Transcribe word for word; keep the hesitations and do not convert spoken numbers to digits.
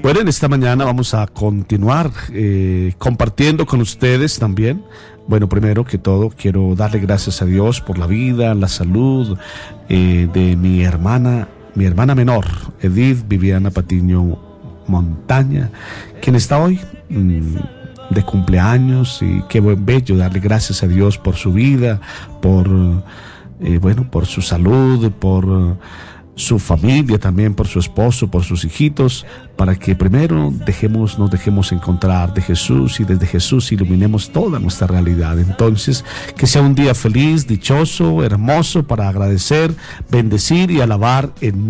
Bueno, en esta mañana vamos a continuar eh, compartiendo con ustedes también. Bueno, primero que todo quiero darle gracias a Dios por la vida, la salud eh, de mi hermana, mi hermana menor, Edith Viviana Patiño Montaña, quien está hoy mmm, de cumpleaños, y qué buen bello darle gracias a Dios por su vida, por eh, bueno, por su salud, por su familia, también por su esposo, por sus hijitos, para que primero dejemos, nos dejemos encontrar de Jesús y desde Jesús iluminemos toda nuestra realidad. Entonces, que sea un día feliz, dichoso, hermoso, para agradecer, bendecir y alabar en